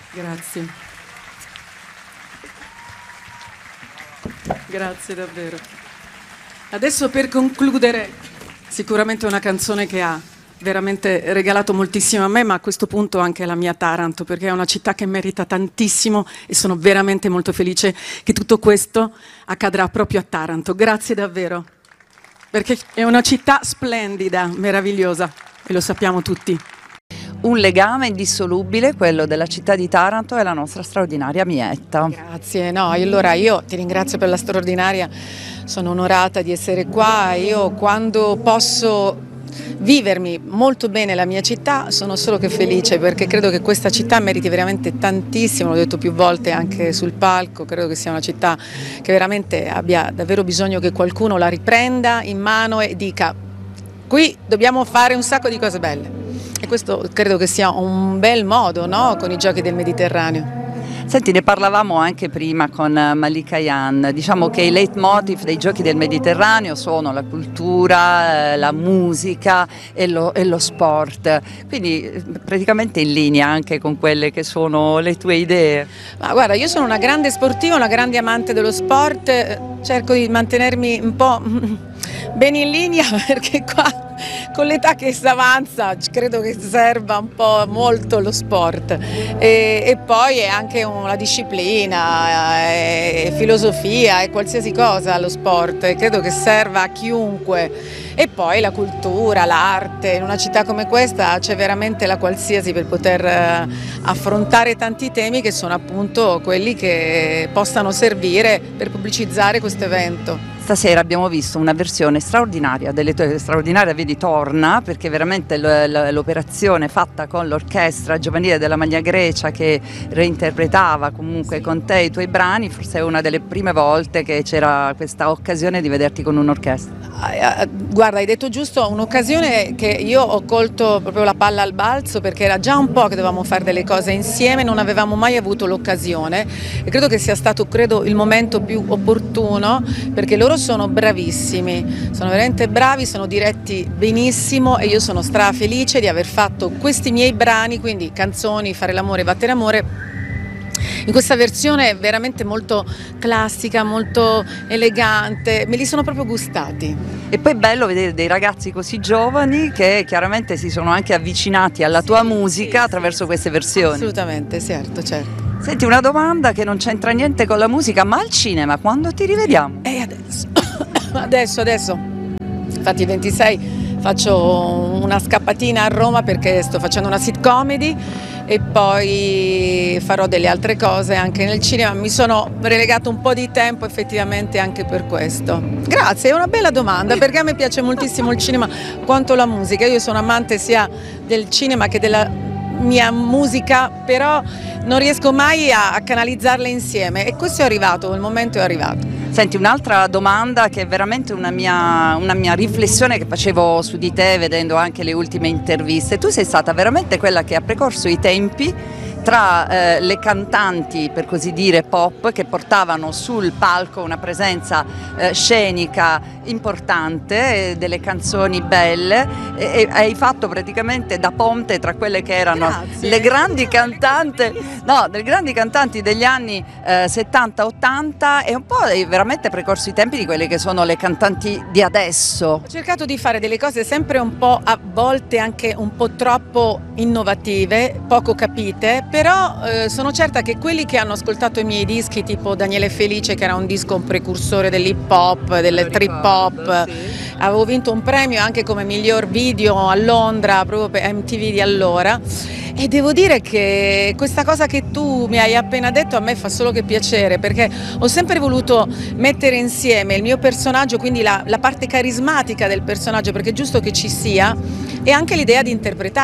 Grazie. Grazie davvero. Adesso per concludere, sicuramente una canzone che ha veramente regalato moltissimo a me, ma a questo punto anche alla mia Taranto, perché è una città che merita tantissimo e sono veramente molto felice che tutto questo accadrà proprio a Taranto. Grazie davvero, perché è una città splendida, meravigliosa e lo sappiamo tutti. Un legame indissolubile, quello della città di Taranto e la nostra straordinaria Mietta. Grazie, no, allora io ti ringrazio per la straordinaria, sono onorata di essere qua. Io quando posso vivermi molto bene la mia città sono solo che felice, perché credo che questa città meriti veramente tantissimo, l'ho detto più volte anche sul palco, credo che sia una città che veramente abbia davvero bisogno che qualcuno la riprenda in mano e dica: qui dobbiamo fare un sacco di cose belle. E questo credo che sia un bel modo, no? Con i Giochi del Mediterraneo. Senti, ne parlavamo anche prima con Malika Yan, diciamo che i leitmotiv dei Giochi del Mediterraneo sono la cultura, la musica e lo sport, quindi praticamente in linea anche con quelle che sono le tue idee. Ma guarda, io sono una grande sportiva, una grande amante dello sport, cerco di mantenermi un po' bene in linea perché qua con l'età che si avanza credo che serva un po' molto lo sport e poi è anche la disciplina, filosofia e qualsiasi cosa lo sport, e credo che serva a chiunque. E poi la cultura, l'arte, in una città come questa c'è veramente la qualsiasi per poter affrontare tanti temi che sono appunto quelli che possano servire per pubblicizzare questo evento. Stasera abbiamo visto una versione straordinaria delle tue straordinaria, vedi, torna, perché veramente l'operazione fatta con l'orchestra giovanile della Magna Grecia che reinterpretava comunque con te i tuoi brani, forse è una delle prime volte che c'era questa occasione di vederti con un'orchestra. Guarda, hai detto giusto, un'occasione che io ho colto proprio la palla al balzo, perché era già un po' che dovevamo fare delle cose insieme, non avevamo mai avuto l'occasione e credo che sia stato il momento più opportuno, perché loro sono bravissimi, sono veramente bravi, sono diretti benissimo e io sono strafelice di aver fatto questi miei brani, quindi canzoni, Fare l'amore, battere amore, in questa versione veramente molto classica, molto elegante, me li sono proprio gustati. E poi è bello vedere dei ragazzi così giovani che chiaramente si sono anche avvicinati alla tua musica attraverso queste versioni. Assolutamente, certo. Senti, una domanda che non c'entra niente con la musica, ma al cinema quando ti rivediamo? Adesso. Infatti il 26 faccio una scappatina a Roma perché sto facendo una sit comedy e poi farò delle altre cose anche nel cinema. Mi sono relegato un po' di tempo effettivamente anche per questo. Grazie, è una bella domanda perché a me piace moltissimo il cinema quanto la musica. Io sono amante sia del cinema che della mia musica, però non riesco mai a canalizzarle insieme e questo è arrivato, il momento è arrivato. Senti, un'altra domanda che è veramente una mia riflessione che facevo su di te vedendo anche le ultime interviste. Tu sei stata veramente quella che ha precorso i tempi tra le cantanti, per così dire, pop, che portavano sul palco una presenza scenica importante, delle canzoni belle, e hai fatto praticamente da ponte tra quelle che erano le grandi cantanti, delle grandi cantanti degli anni 70-80 e un po' hai veramente precorso i tempi di quelle che sono le cantanti di adesso. Ho cercato di fare delle cose sempre un po', a volte anche un po' troppo innovative, poco capite, però sono certa che quelli che hanno ascoltato i miei dischi, tipo Daniele Felice, che era un disco un precursore dell'hip hop, del trip hop, sì. Avevo vinto un premio anche come miglior video a Londra, proprio per MTV di allora, e devo dire che questa cosa che tu mi hai appena detto a me fa solo che piacere, perché ho sempre voluto mettere insieme il mio personaggio, quindi la parte carismatica del personaggio, perché è giusto che ci sia, e anche l'idea di interpretare